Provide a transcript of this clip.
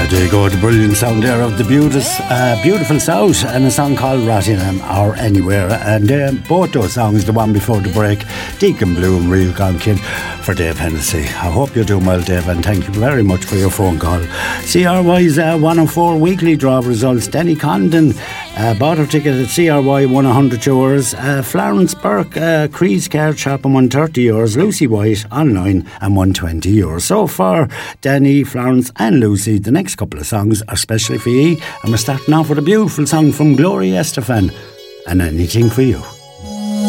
There you go, the brilliant sound there of the Beautiful South, and a song called Rottingham or Anywhere. And both those songs, the one before the break, Deacon Blue and Real Gone Kid, for Dave Hennessy. I hope you're doing well, Dave, and thank you very much for your phone call. CRY's 104 weekly draw results. Denny Condon bought her ticket at CRY, won €100. Florence Burke, Creed's card shop, and won €30. Lucy White online and won €20. So far, Denny, Florence and Lucy, the next couple of songs are specially for you, and we're starting off with a beautiful song from Gloria Estefan, and Anything for You.